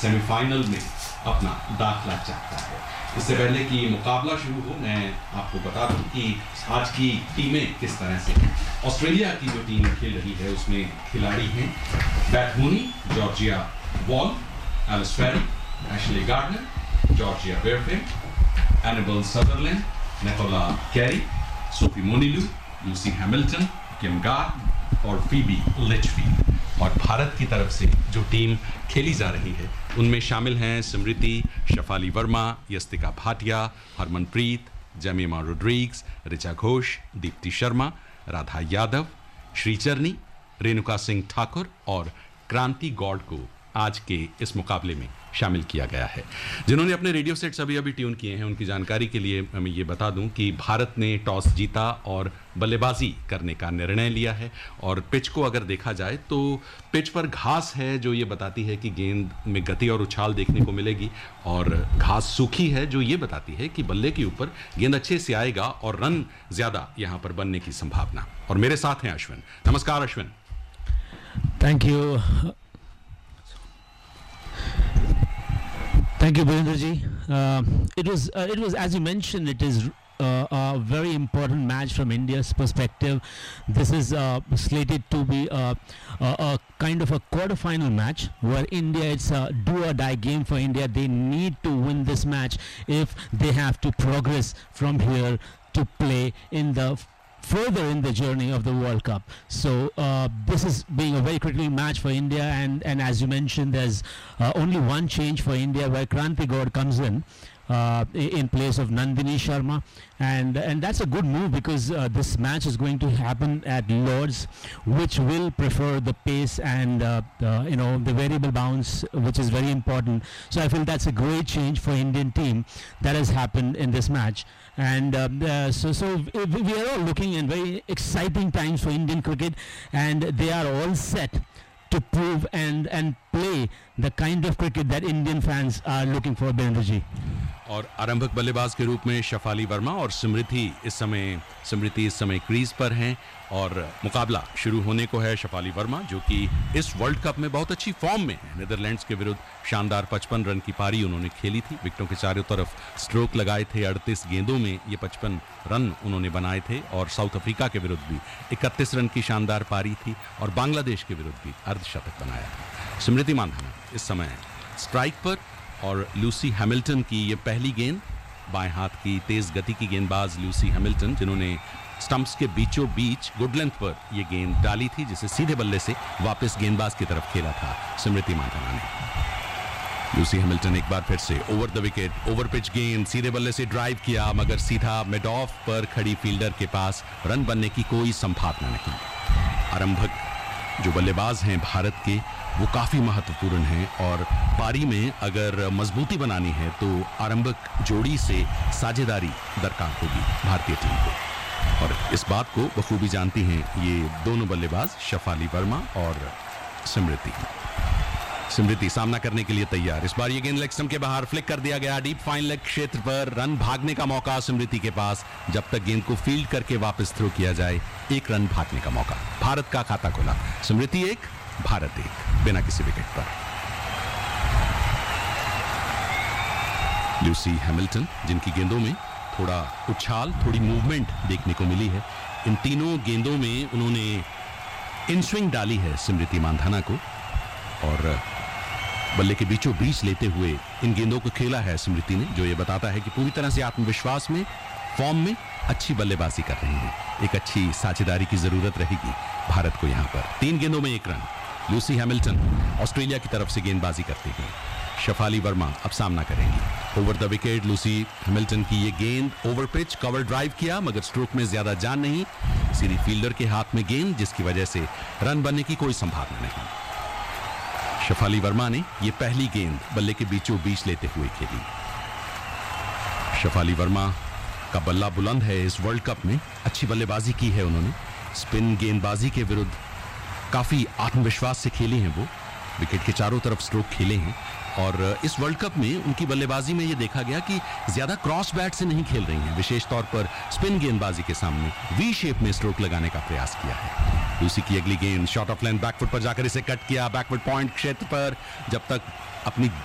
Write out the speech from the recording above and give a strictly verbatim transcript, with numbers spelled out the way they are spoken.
Semifinal में अपना दाखिला चाहता है। इससे पहले कि मुकाबला शुरू हो, मैं आपको बता दूं कि आज की टीमें किस तरह से हैं। ऑस्ट्रेलिया की जो टीम खेल रही है उसमें खिलाड़ी हैं बैथ मूनी, जॉर्जिया वॉल, एलिस फेरी, Ashleigh Gardner, Georgia बेयरफिल्ड, enable Sutherland, Nicola Carey, Sophie मोनिलू, Lucy Hamilton, किम गार्ड और फीबी लिचफील्ड। और भारत की तरफ से जो टीम खेली जा रही है उनमें शामिल हैं स्मृति, शफाली वर्मा, यस्तिका भाटिया, हरमनप्रीत, जमीमा रोड्रिग्स, ऋचा घोष, दीप्ति शर्मा, राधा यादव, श्रीचरनी, रेणुका सिंह ठाकुर और क्रांति गौड़ को आज के इस मुकाबले में शामिल किया गया है। जिन्होंने अपने रेडियो सेट्स अभी अभी ट्यून किए हैं उनकी जानकारी के लिए मैं ये बता दूं कि भारत ने टॉस जीता और बल्लेबाजी करने का निर्णय लिया है। और पिच को अगर देखा जाए तो पिच पर घास है जो ये बताती है कि गेंद में गति और उछाल देखने को मिलेगी, और घास सूखी है जो ये बताती है कि बल्ले के ऊपर गेंद अच्छे से आएगा और रन ज़्यादा यहाँ पर बनने की संभावना। और मेरे साथ हैं अश्विन। नमस्कार Ashwin. Thank you Thank you, Birendra ji. Uh, it was, uh, it was, as you mentioned, it is uh, a very important match from India's perspective. This is uh, slated to be a, a, a kind of a quarter-final match where India, it's a do-or-die game for India. They need to win this match if they have to progress from here to play in the further in the journey of the World Cup. So uh, this is being a very critical match for India, and, and as you mentioned, there's uh, only one change for India where Kranti Gaur comes in uh, in place of Nandini Sharma, and and that's a good move because uh, this match is going to happen at Lords, which will prefer the pace and uh, uh, you know the variable bounce, which is very important. So I feel that's a great change for Indian team that has happened in this match. And um, uh, so, so we are all looking in very exciting times for Indian cricket, and they are all set to prove and and play the kind of cricket that Indian fans are looking for. Birendra ji. और आरंभक बल्लेबाज के रूप में शफाली वर्मा और स्मृति इस समय स्मृति इस समय क्रीज पर हैं और मुकाबला शुरू होने को है। शफाली वर्मा जो कि इस वर्ल्ड कप में बहुत अच्छी फॉर्म में है, नीदरलैंड्स के विरुद्ध शानदार पचपन रन की पारी उन्होंने खेली थी, विकेटों के चारों तरफ स्ट्रोक लगाए थे, अड़तीस गेंदों में ये पचपन रन उन्होंने बनाए थे और साउथ अफ्रीका के विरुद्ध भी इकतीस रन की शानदार पारी थी और बांग्लादेश के विरुद्ध भी अर्धशतक बनाया। स्मृति मानधना इस समय स्ट्राइक पर और लूसी हैमिल्टन की ये पहली गेंद, बाएं हाथ की तेज गति की गेंदबाज लूसी हैमिल्टन जिन्होंने स्टंप्स के बीचों बीच गुड लेंथ पर ये गेंद डाली थी जिसे सीधे बल्ले से वापस गेंदबाज की तरफ खेला था स्मृति मानधना ने। लूसी हैमिल्टन एक बार फिर से over the wicket, over pitch गेंद सीधे बल्ले से ड्राइव किया मगर सीधा मिड ऑफ पर खड़ी फील्डर के पास, रन बनने की कोई संभावना नहीं। आरंभक जो बल्लेबाज हैं भारत के वो काफ़ी महत्वपूर्ण हैं और पारी में अगर मजबूती बनानी है तो आरंभक जोड़ी से साझेदारी दरकार होगी भारतीय टीम को, और इस बात को बखूबी जानती हैं ये दोनों बल्लेबाज शफाली वर्मा और स्मृति। स्मृति सामना करने के लिए तैयार, इस बार ये गेंद लेग स्टंप के बाहर फ्लिक कर दिया गया, डीप फाइन लेग क्षेत्र पर रन भागने का मौका स्मृति के पास, जब तक गेंद को फील्ड करके वापस थ्रो किया जाए एक रन भागने का मौका। भारत का खाता खोला, स्मृति एक, भारत एक, बिना किसी विकेट पर। लूसी हैमिल्टन जिनकी गेंदों में थोड़ा उछाल, थोड़ी मूवमेंट देखने को मिली है, इन तीनों गेंदों में उन्होंने इन स्विंग डाली है स्मृति मानधना को और बल्ले के बीचों बीच लेते हुए इन गेंदों को खेला है स्मृति ने, जो ये बताता है कि पूरी तरह से आत्मविश्वास में, फॉर्म में अच्छी बल्लेबाजी कर रही है। एक अच्छी साझेदारी की जरूरत रहेगी भारत को यहाँ पर। तीन गेंदों में एक रन। लूसी हैमिल्टन ऑस्ट्रेलिया की तरफ से गेंदबाजी करती हैं, शफाली वर्मा अब सामना करेंगी। Over the wicket Lucy Hamilton की ये गेंद ओवर पिच कवर ड्राइव किया मगर स्ट्रोक में ज्यादा जान नहीं, सीधी फील्डर के हाथ में गेंद जिसकी वजह से रन बनने की कोई संभावना नहीं। शफाली वर्मा ने ये पहली गेंद बल्ले के बीचों बीच लेते हुए खेली। शफाली वर्मा का बल्ला बुलंद है, इस वर्ल्ड कप में अच्छी बल्लेबाजी की है उन्होंने, स्पिन गेंदबाजी के विरुद्ध काफी आत्मविश्वास से खेली हैं वो, विकेट के चारों तरफ स्ट्रोक खेले हैं और इस वर्ल्ड कप में उनकी बल्लेबाजी में ये देखा गया कि ज्यादा क्रॉस बैट से नहीं खेल रही हैं, विशेष तौर पर स्पिन गेंदबाजी के सामने वी शेप में स्ट्रोक लगाने का प्रयास किया है। लूसी की अगली गेंद शॉर्ट ऑफ लेंथ बैकफुट पर जाकर इसे कट किया, बैकवर्ड पॉइंट क्षेत्र पर, जब तक अपनी